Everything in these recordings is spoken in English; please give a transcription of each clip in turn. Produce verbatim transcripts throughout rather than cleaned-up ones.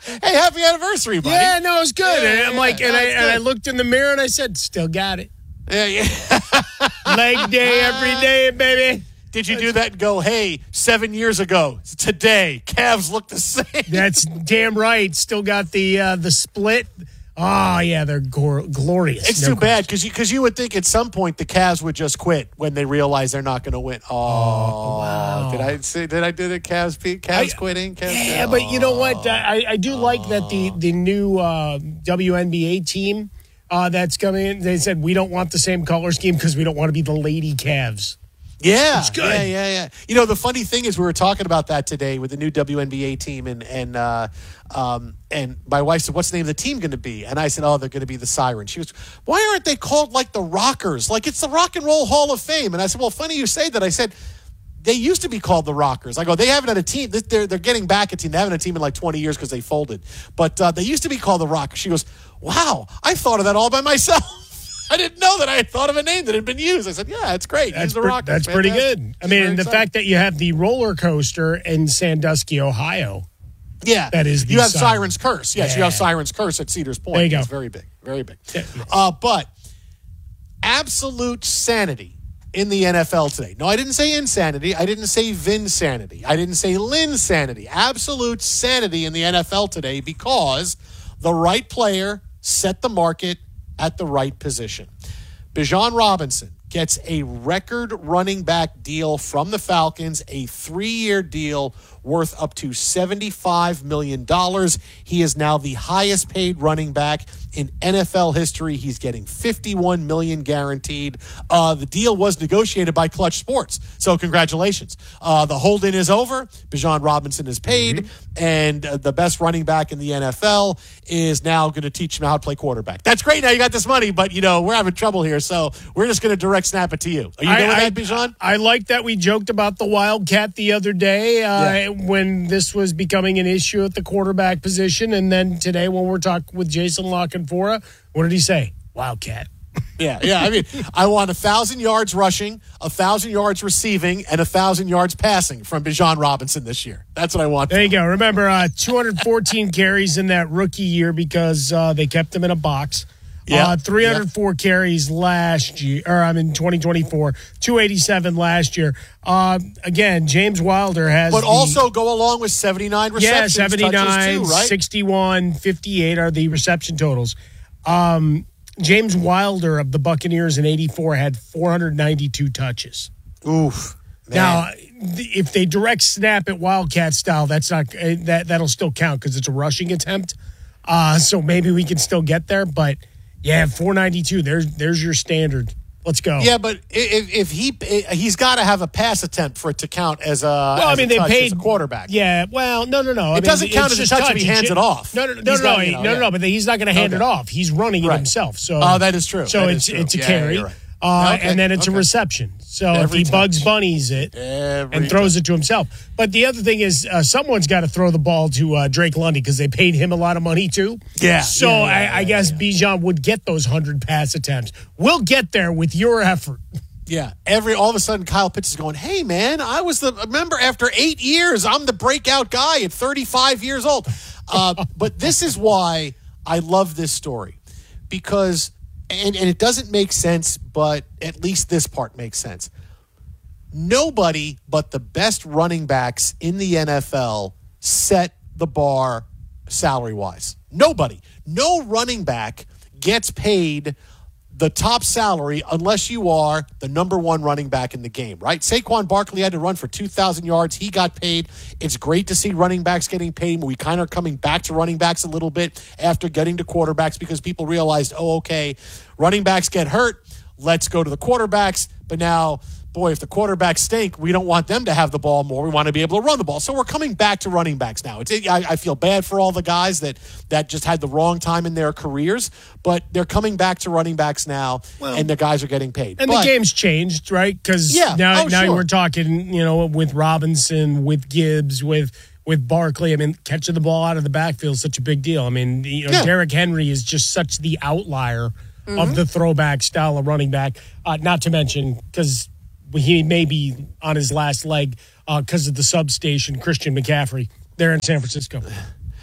Hey, happy anniversary, buddy. Yeah, no, it was good. Yeah, and I'm yeah, like, and no, I it's and I good. looked in the mirror and I said, still got it. Yeah, yeah. Leg day every day, baby. Did you do that and go, hey, seven years ago, today, Cavs look the same? That's damn right. Still got the uh, the split. Oh, yeah, they're gor- glorious. It's no too question. bad because you, cause you would think at some point the Cavs would just quit when they realize they're not going to win. Oh, Oh, wow. Did I say, did I do the Cavs, Cavs I- quitting? Cavs Yeah, quitting? but you know what? I, I do like that the, the new uh, W N B A team uh, that's coming in, they said, we don't want the same color scheme because we don't want to be the Lady Cavs. Yeah, It's good. yeah, yeah, yeah. You know, the funny thing is, we were talking about that today with the new W N B A team, and and uh, um, and my wife said, "What's the name of the team going to be?" And I said, "Oh, they're going to be the Sirens." She goes, "Why aren't they called like the Rockers? Like it's the Rock and Roll Hall of Fame?" And I said, "Well, funny you say that." I said, "They used to be called the Rockers." I go, "They haven't had a team. They're they're getting back a team. They haven't had a team in like twenty years because they folded. But uh, they used to be called the Rockers." She goes, "Wow, I thought of that all by myself." I didn't know that I had thought of a name that had been used. I said, yeah, it's great. That's, Use the pre- Rockers. that's pretty Fantastic. good. I It's mean, very the exciting. fact that you have the roller coaster in Sandusky, Ohio. Yeah. That is the You have Sirens. Siren's Curse. Yes, you Yeah. have Siren's Curse at Cedars Point. There you go. It's very big. Very big. Yeah. Uh, but absolute sanity in the N F L today. No, I didn't say insanity. I didn't say Vinsanity. I didn't say Linsanity. Absolute sanity in the N F L today because the right player set the market at the right position. Bijan Robinson gets a record running back deal from the Falcons, a three-year deal worth up to seventy-five million dollars. He is now the highest paid running back in N F L history. He's getting fifty-one million dollars guaranteed. Uh, the deal was negotiated by Clutch Sports, so congratulations. Uh, the hold-in is over. Bijan Robinson is paid, Mm-hmm. and uh, the best running back in the N F L is now going to teach him how to play quarterback. That's great. Now you got this money, but, you know, we're having trouble here, so we're just going to direct snap it to you. Are you I, good with I, that, Bijan? I like that we joked about the Wildcat the other day uh, Yeah. when this was becoming an issue at the quarterback position. And then today when we're talking with Jason Lockenfora, what did he say? Wildcat. Yeah, yeah. I mean, I want a thousand yards rushing, a thousand yards receiving, and a thousand yards passing from Bijan Robinson this year. That's what I want. There you go. Remember, uh, two hundred fourteen carries in that rookie year because uh, they kept him in a box. Yeah. Uh, three hundred four yeah. carries last year, or I mean, twenty twenty-four, two eighty-seven last year. Uh, again, James Wilder has. But the, also go along with seventy-nine receptions. Yeah, seventy-nine, too, right? sixty-one, fifty-eight are the reception totals. Um, James Wilder of the Buccaneers in eighty-four had four hundred ninety-two touches. Oof. Man. Now, if they direct snap it Wildcat style, that's not that that'll still count because it's a rushing attempt. Uh, so maybe we can still get there. But yeah, four ninety-two. There's there's your standard. Let's go. Yeah, but if, if he he's got to have a pass attempt for it to count as a well, as I mean a they touch paid as a quarterback. Yeah, well, no, no, no. I It mean, doesn't count as a just touch if he hands He- it off. No, no, no, He's no, got, you no, know, no, yeah. no. But he's not going to hand Okay. it off. He's running it Right. himself. So, Oh, that is true. So That it's is true. it's a Yeah, carry, you're right. uh, Okay. and then it's Okay. a reception. So Every if he Bugs touch. Bunnies it Every and throws it to himself. But the other thing is, uh, someone's got to throw the ball to uh, Drake Lundy because they paid him a lot of money too. Yeah. So Yeah, yeah, I, yeah, I guess yeah. Bijan would get those hundred pass attempts. We'll get there with your effort. Yeah, every all of a sudden Kyle Pitts is going, hey, man, I was the, remember after eight years, I'm the breakout guy at thirty-five years old. Uh, but this is why I love this story because, and, and it doesn't make sense, but at least this part makes sense. Nobody but the best running backs in the N F L set the bar salary-wise. Nobody. No running back gets paid the top salary unless you are the number one running back in the game, right? Saquon Barkley had to run for two thousand yards. He got paid. It's great to see running backs getting paid. We kind of are coming back to running backs a little bit after getting to quarterbacks because people realized, oh, okay, running backs get hurt. Let's go to the quarterbacks. But now, boy, if the quarterbacks stink, we don't want them to have the ball more. We want to be able to run the ball. So we're coming back to running backs now. It's, I, I feel bad for all the guys that, that just had the wrong time in their careers, but they're coming back to running backs now, Well, and the guys are getting paid. And but, the game's changed, right? Because Yeah. now, Oh, now sure. we're talking, you know, with Robinson, with Gibbs, with with Barkley. I mean, catching the ball out of the backfield is such a big deal. I mean, you know, Yeah. Derrick Henry is just such the outlier of the throwback style of running back. Uh, not to mention, because he may be on his last leg because of the substation, Christian McCaffrey there in San Francisco.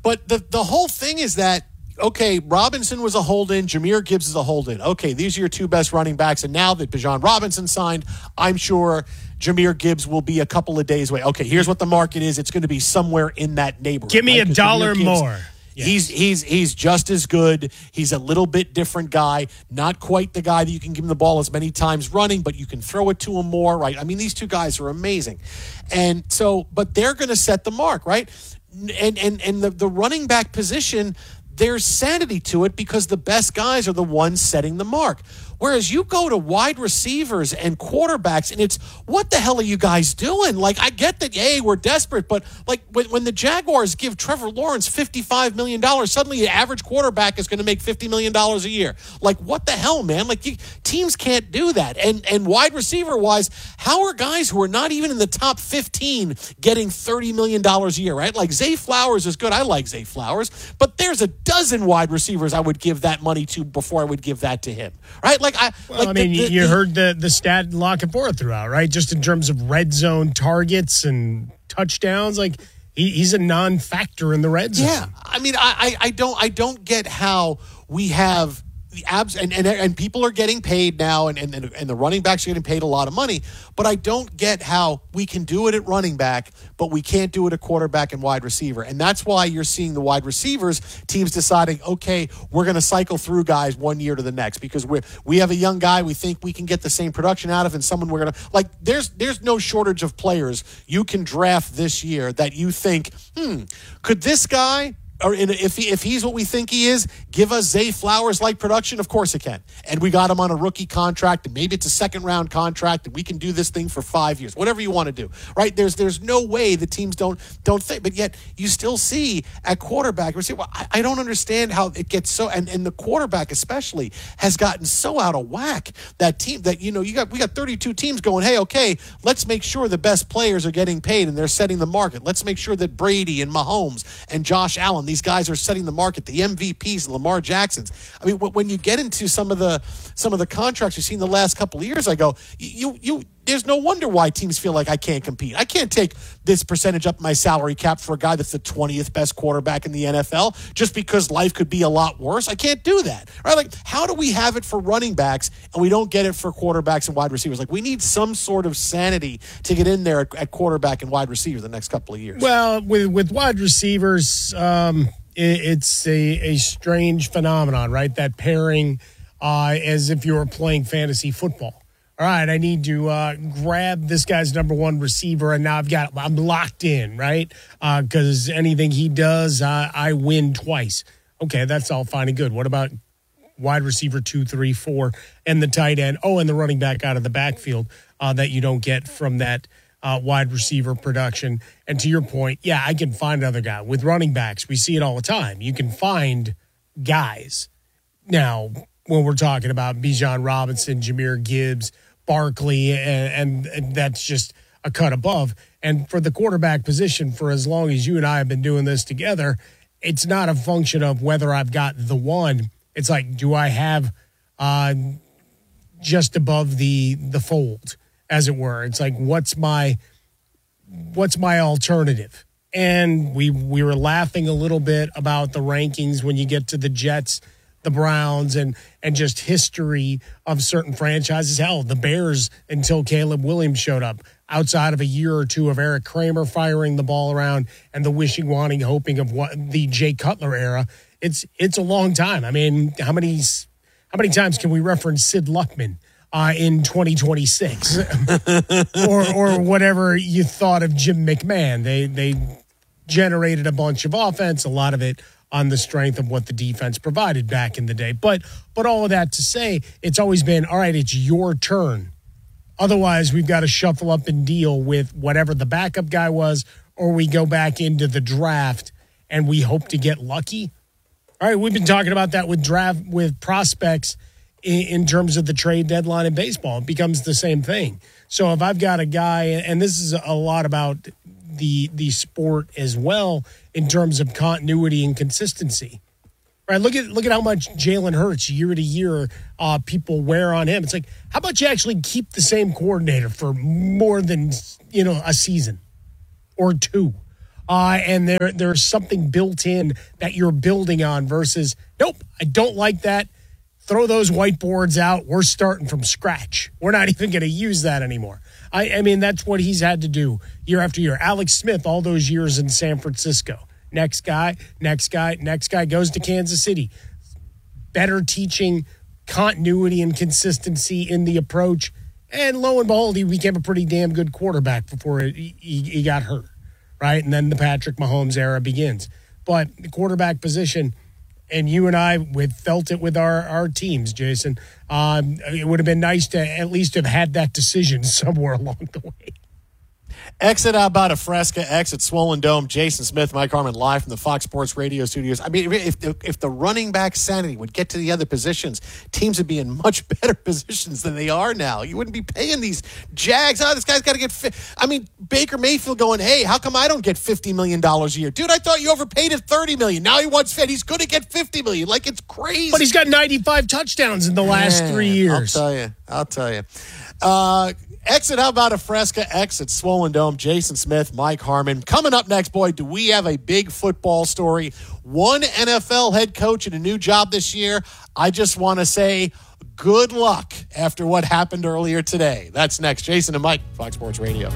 but the the whole thing is that, okay, Robinson was a hold-in, Jahmyr Gibbs is a hold-in. Okay, these are your two best running backs, and now that Bijan Robinson signed, I'm sure Jahmyr Gibbs will be a couple of days away. Okay, here's what the market is. It's going to be somewhere in that neighborhood. Give me right? a dollar Gibbs, more. Yes. He's he's he's just as good. He's a little bit different guy. Not quite the guy that you can give him the ball as many times running, but you can throw it to him more, right? I mean, these two guys are amazing. And so, but they're going to set the mark, right? And and and the, the running back position, there's sanity to it because the best guys are the ones setting the mark. Whereas you go to wide receivers and quarterbacks, and it's, what the hell are you guys doing? Like, I get that, hey, we're desperate, but like when, when the Jaguars give Trevor Lawrence fifty-five million dollars, suddenly the average quarterback is going to make fifty million dollars a year. Like, what the hell, man? Like, you, teams can't do that. And and wide receiver-wise, how are guys who are not even in the top fifteen getting thirty million dollars a year, right? Like, Zay Flowers is good. I like Zay Flowers, but there's a dozen wide receivers I would give that money to before I would give that to him, right? Like, I, well, like I mean, the, the, you the, heard the the stat Lock and Forth throughout, right? Just in terms of red zone targets and touchdowns, like he, he's a non-factor in the red zone. Yeah, I mean, I, I, I don't I don't get how we have the abs and, and and people are getting paid now, and, and and the running backs are getting paid a lot of money, but I don't get how we can do it at running back, but we can't do it at quarterback and wide receiver. And that's why you're seeing the wide receivers teams deciding, okay, we're going to cycle through guys one year to the next because we we have a young guy we think we can get the same production out of, and someone we're going to like. There's there's no shortage of players you can draft this year that you think, hmm, could this guy, or in, if he, if he's what we think he is, give us Zay Flowers like production? Of course it can. And we got him on a rookie contract, and maybe it's a second round contract, and we can do this thing for five years. Whatever you want to do, right? There's there's no way the teams don't don't think, but yet you still see at quarterback. We say, well, I, I don't understand how it gets so, and, and the quarterback especially has gotten so out of whack. That team that you know you got we got thirty-two teams going, hey, okay, let's make sure the best players are getting paid and they're setting the market. Let's make sure that Brady and Mahomes and Josh Allen, these guys are setting the market, the M V Ps and Lamar Jacksons. I mean, when you get into some of the some of the contracts you've seen the last couple of years, I go, you you. There's no wonder why teams feel like I can't compete. I can't take this percentage up my salary cap for a guy that's the twentieth best quarterback in the N F L just because life could be a lot worse. I can't do that, right? Like, how do we have it for running backs and we don't get it for quarterbacks and wide receivers? Like, we need some sort of sanity to get in there at, at quarterback and wide receivers the next couple of years. Well, with with wide receivers, um, it, it's a, a strange phenomenon, right? That pairing uh, as if you were playing fantasy football. All right, I need to uh, grab this guy's number one receiver, and now I've got I'm locked in, right? Because uh, anything he does, uh, I win twice. Okay, that's all fine and good. What about wide receiver two, three, four, and the tight end? Oh, and the running back out of the backfield uh, that you don't get from that uh, wide receiver production. And to your point, yeah, I can find another guy. With running backs, we see it all the time. You can find guys. Now, when we're talking about Bijan Robinson, Jahmyr Gibbs, Barkley, and, and that's just a cut above. And for the quarterback position, for as long as you and I have been doing this together, it's not a function of whether I've got the one. It's like, do I have uh, just above the the fold, as it were? It's like, what's my what's my alternative? And we we were laughing a little bit about the rankings when you get to the Jets, the Browns, and and just history of certain franchises. Hell, the Bears, until Caleb Williams showed up, outside of a year or two of Eric Kramer firing the ball around and the wishing, wanting, hoping of what the Jay Cutler era, it's it's a long time. I mean, how many how many times can we reference Sid Luckman uh, in twenty twenty-six or or whatever you thought of Jim McMahon? They they generated a bunch of offense, a lot of it on the strength of what the defense provided back in the day. But but all of that to say, it's always been, all right, it's your turn. Otherwise, we've got to shuffle up and deal with whatever the backup guy was, or we go back into the draft and we hope to get lucky. All right, we've been talking about that with draft, with prospects in, in terms of the trade deadline in baseball. It becomes the same thing. So if I've got a guy, and this is a lot about the the sport as well, in terms of continuity and consistency. Right, look at look at how much Jalen Hurts year to year uh, people wear on him. It's like, how about you actually keep the same coordinator for more than, you know, a season or two? Uh, and there there's something built in that you're building on versus, nope, I don't like that. Throw those whiteboards out. We're starting from scratch. We're not even going to use that anymore. I, I mean, that's what he's had to do year after year. Alex Smith, all those years in San Francisco. Next guy, next guy, next guy goes to Kansas City. Better teaching, continuity and consistency in the approach. And lo and behold, he became a pretty damn good quarterback before he, he, he got hurt, right? And then the Patrick Mahomes era begins. But the quarterback position, and you and I with felt it with our, our teams, Jason, um, it would have been nice to at least have had that decision somewhere along the way. Exit out about a Fresca, exit Swollen Dome. Jason Smith, Mike Harmon, live from the Fox Sports Radio studios. I mean, if the, if the running back sanity would get to the other positions, teams would be in much better positions than they are now. You wouldn't be paying these Jags. Oh, this guy's got to get fi-. I mean, Baker Mayfield going, hey, how come I don't get fifty million dollars a year? Dude, I thought you overpaid him thirty million dollars. Now he wants fit. He's going to get fifty million dollars. Like, it's crazy. But he's got ninety-five touchdowns in the last Man, three years. I'll tell you. I'll tell you. Uh, Exit, how about a Fresca? Exit, Swollen Dome, Jason Smith, Mike Harmon. Coming up next, boy, do we have a big football story. One N F L head coach in a new job this year. I just want to say good luck after what happened earlier today. That's next. Jason and Mike, Fox Sports Radio.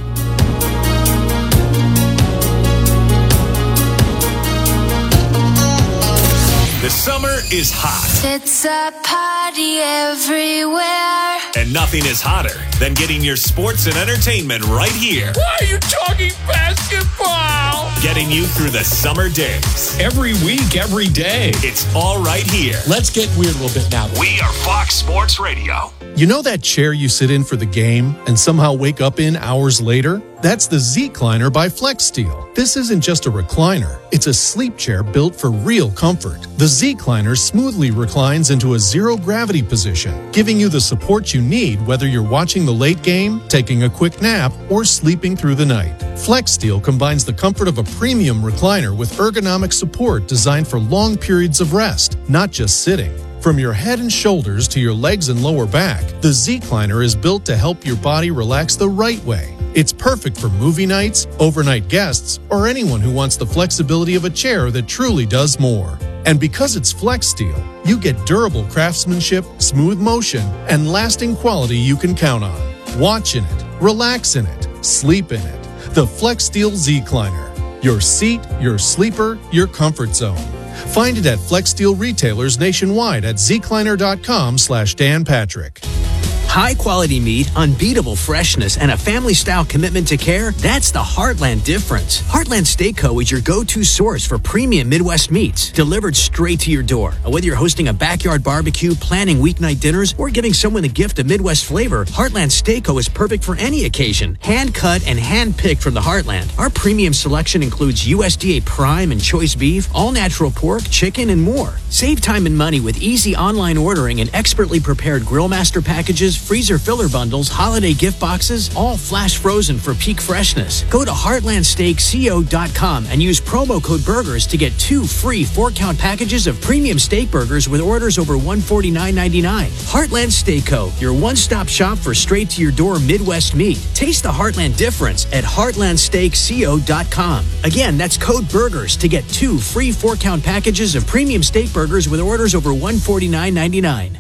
The summer is hot. It's a party everywhere. And nothing is hotter than getting your sports and entertainment right here. Why are you talking basketball? Getting you through the summer days. Every week, every day. It's all right here. Let's get weird a little bit now. We are Fox Sports Radio. You know that chair you sit in for the game and somehow wake up in hours later? That's the Z-Cliner by FlexSteel. This isn't just a recliner. It's a sleep chair built for real comfort. The Z-Cliner smoothly reclines into a zero-gravity position, giving you the support you need whether you're watching the late game, taking a quick nap, or sleeping through the night. FlexSteel combines the comfort of a premium recliner with ergonomic support designed for long periods of rest, not just sitting. From your head and shoulders to your legs and lower back, the Z-Cliner is built to help your body relax the right way. It's perfect for movie nights, overnight guests, or anyone who wants the flexibility of a chair that truly does more. And because it's FlexSteel, you get durable craftsmanship, smooth motion, and lasting quality you can count on. Watch in it, relax in it, sleep in it. The FlexSteel Z-Cliner. Your seat, your sleeper, your comfort zone. Find it at FlexSteel retailers nationwide at zcliner.com slash Dan Patrick. High quality meat, unbeatable freshness, and a family style commitment to care, that's the Heartland difference. Heartland Steak Co. is your go-to source for premium Midwest meats, delivered straight to your door. Whether you're hosting a backyard barbecue, planning weeknight dinners, or giving someone a gift of Midwest flavor, Heartland Steak Co. is perfect for any occasion. Hand cut and hand picked from the Heartland. Our premium selection includes U S D A prime and choice beef, all natural pork, chicken, and more. Save time and money with easy online ordering and expertly prepared grill master packages, freezer filler bundles, holiday gift boxes, all flash frozen for peak freshness. Go to heartland steak co dot com and use promo code BURGERS to get two free four-count packages of premium steak burgers with orders over one hundred forty-nine ninety-nine. Heartland Steak Co., your one-stop shop for straight-to-your-door Midwest meat. Taste the Heartland difference at heartland steak co dot com. Again, that's code BURGERS to get two free four-count packages of premium steak burgers with orders over one hundred forty-nine ninety-nine.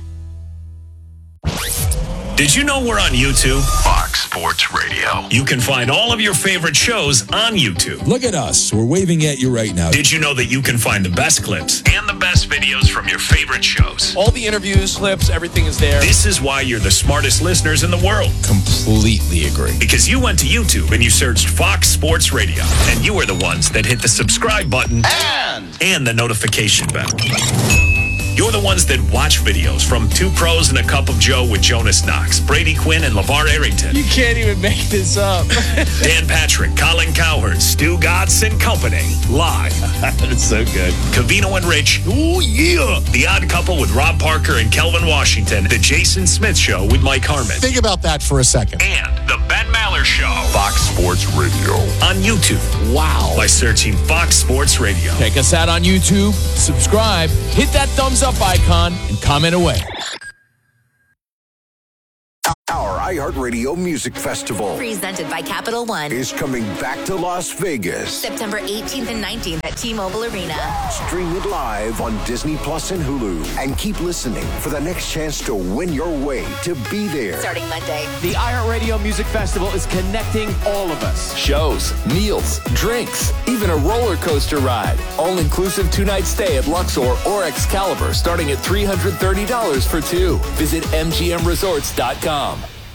Did you know we're on YouTube? Fox Sports Radio. You can find all of your favorite shows on YouTube. Look at us. We're waving at you right now. Did you know that you can find the best clips and the best videos from your favorite shows? All the interviews, clips, everything is there. This is why you're the smartest listeners in the world. Completely agree. Because you went to YouTube and you searched Fox Sports Radio, and you are the ones that hit the subscribe button And, and the notification bell. You're the ones that watch videos from Two Pros and a Cup of Joe with Jonas Knox, Brady Quinn, and LeVar Arrington. You can't even make this up. Dan Patrick, Colin Cowherd, Stu Gatz and Company. Live. That's so good. Covino and Rich. Ooh, yeah. The Odd Couple with Rob Parker and Kelvin Washington. The Jason Smith Show with Mike Harmon. Think about that for a second. And The Ben Maller Show. Fox Sports Radio. On YouTube. Wow. By searching Fox Sports Radio. Check us out on YouTube. Subscribe. Hit that thumbs up icon and comment away. Our iHeartRadio Music Festival Presented by Capital One is coming back to Las Vegas. September eighteenth and nineteenth at T-Mobile Arena. Stream it live on Disney Plus and Hulu. And keep listening for the next chance to win your way to be there. Starting Monday. The iHeartRadio Music Festival is connecting all of us. Shows, meals, drinks, even a roller coaster ride. All-inclusive two-night stay at Luxor or Excalibur starting at three hundred thirty dollars for two. Visit M G M resorts dot com.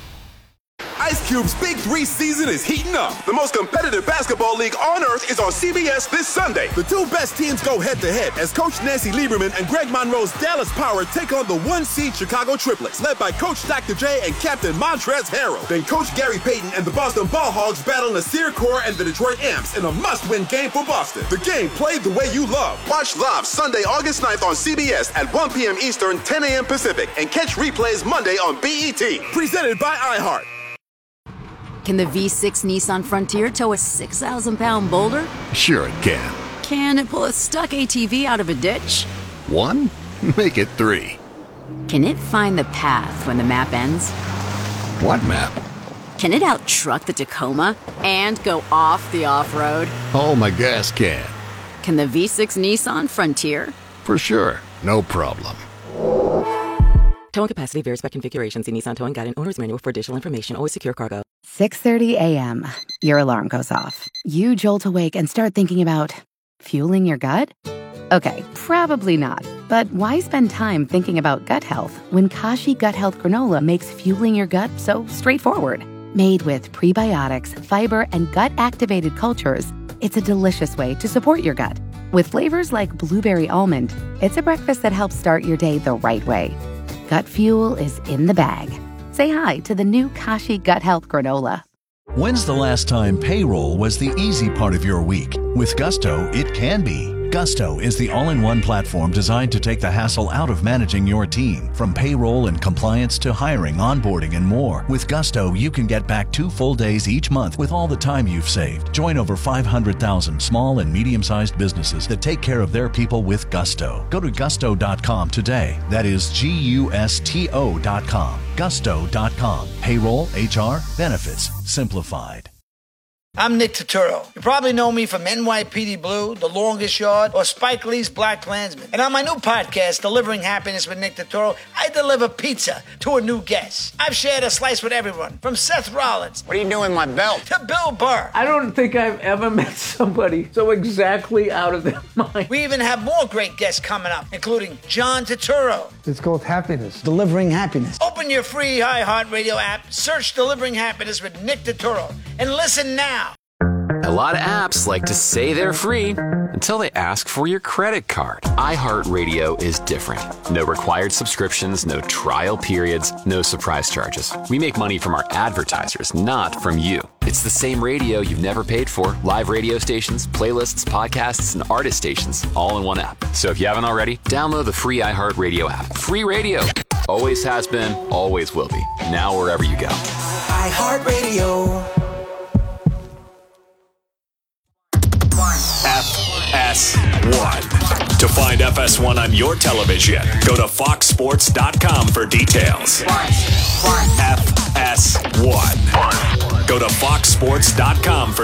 Ice Cube's Big Three season is heating up. The most competitive basketball league on earth is on C B S this Sunday. The two best teams go head-to-head as Coach Nancy Lieberman and Greg Monroe's Dallas Power take on the one-seed Chicago Triplets, led by Coach Doctor J and Captain Montrezl Harrell. Then Coach Gary Payton and the Boston Ball Hogs battle Nasir Kaur and the Detroit Amps in a must-win game for Boston. The game played the way you love. Watch live Sunday, August ninth on C B S at one p.m. Eastern, ten a.m. Pacific, and catch replays Monday on B E T. Presented by iHeart. Can the V six Nissan Frontier tow a six thousand pound boulder? Sure it can. Can it pull a stuck A T V out of a ditch? One? Make it three. Can it find the path when the map ends? What map? Can it out-truck the Tacoma and go off the off-road? Oh, my gas can. Can the V six Nissan Frontier? For sure. No problem. Towing capacity varies by configuration. See Nissan Towing Guide and Owner's Manual for additional information. Always secure cargo. six thirty a.m. Your alarm goes off. You jolt awake and start thinking about fueling your gut? Okay, probably not. But why spend time thinking about gut health when Kashi Gut Health Granola makes fueling your gut so straightforward? Made with prebiotics, fiber, and gut-activated cultures, it's a delicious way to support your gut. With flavors like blueberry almond, it's a breakfast that helps start your day the right way. Gut fuel is in the bag. Say hi to the new Kashi Gut Health Granola. When's the last time payroll was the easy part of your week? With Gusto, it can be. Gusto is the all-in-one platform designed to take the hassle out of managing your team. From payroll and compliance to hiring, onboarding, and more. With Gusto, you can get back two full days each month with all the time you've saved. Join over five hundred thousand small and medium-sized businesses that take care of their people with Gusto. Go to gusto dot com today. That is G U S T O dot com. gusto dot com. Payroll, H R, benefits, simplified. I'm Nick Turturro. You probably know me from N Y P D Blue, The Longest Yard, or Spike Lee's Black Klansman. And on my new podcast, Delivering Happiness with Nick Turturro, I deliver pizza to a new guest. I've shared a slice with everyone, from Seth Rollins. What are you doing with my belt? To Bill Burr. I don't think I've ever met somebody so exactly out of their mind. We even have more great guests coming up, including John Turturro. It's called Happiness. Delivering Happiness. Open your free iHeartRadio app, search Delivering Happiness with Nick Turturro, and listen now. A lot of apps like to say they're free until they ask for your credit card. iHeartRadio is different. No required subscriptions, no trial periods, no surprise charges. We make money from our advertisers, not from you. It's the same radio you've never paid for. Live radio stations, playlists, podcasts, and artist stations, all in one app. So if you haven't already, download the free iHeartRadio app. Free radio. Always has been, always will be. Now wherever you go. iHeartRadio. F S one. To find F S one on your television, go to fox sports dot com for details. F S one. Go to fox sports dot com for